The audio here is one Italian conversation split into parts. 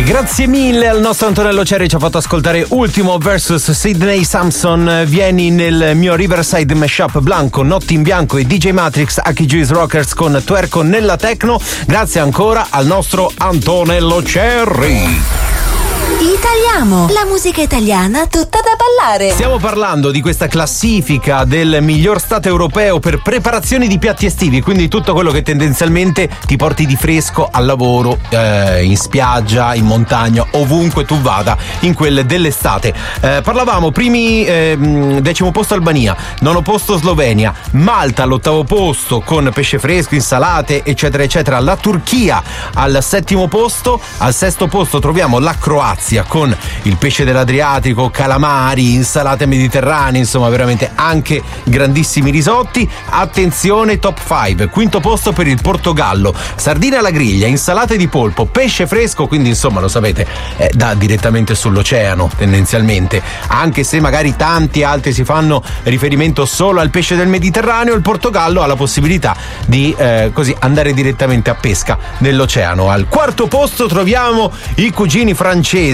Grazie mille al nostro Antonello Cerri, ci ha fatto ascoltare Ultimo vs Sidney Samson. Vieni nel mio Riverside Mashup Blanco, Notti in Bianco e DJ Matrix HG's Rockers con Twerco nella Techno. Grazie ancora al nostro Antonello Cerri. Italiamo, la musica italiana tutta da ballare. Stiamo parlando di questa classifica del miglior stato europeo per preparazioni di piatti estivi, quindi tutto quello che tendenzialmente ti porti di fresco al lavoro, in spiaggia, in montagna, ovunque tu vada in quelle dell'estate. Parlavamo decimo posto Albania, nono posto Slovenia, Malta all'8° posto con pesce fresco, insalate eccetera eccetera, la Turchia al 7° posto, al 6° posto troviamo la Croazia con il pesce dell'Adriatico, calamari, insalate mediterranee, insomma veramente anche grandissimi risotti. Attenzione, top 5, 5° posto per il Portogallo, sardine alla griglia, insalate di polpo, pesce fresco, quindi insomma lo sapete, da direttamente sull'oceano tendenzialmente, anche se magari tanti altri si fanno riferimento solo al pesce del Mediterraneo, il Portogallo ha la possibilità di così andare direttamente a pesca nell'oceano. Al 4° posto troviamo i cugini francesi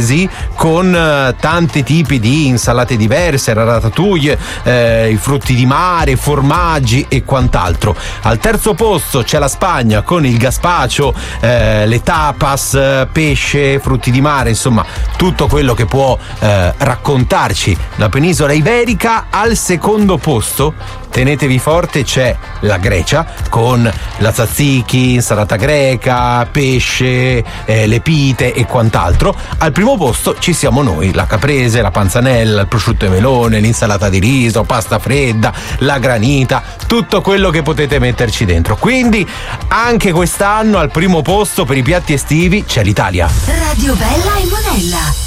con tanti tipi di insalate diverse, la ratatouille, i frutti di mare, formaggi e quant'altro. Al 3° posto c'è la Spagna con il gazpacho, le tapas, pesce, frutti di mare, insomma tutto quello che può raccontarci la penisola iberica. Al 2° posto, tenetevi forte, c'è la Grecia con la tzatziki, insalata greca, pesce, le pite e quant'altro. Al 1° posto ci siamo noi, la caprese, la panzanella, il prosciutto e melone, l'insalata di riso, pasta fredda, la granita, tutto quello che potete metterci dentro. Quindi anche quest'anno al 1° posto per i piatti estivi c'è l'Italia. Radio Bella e Monella.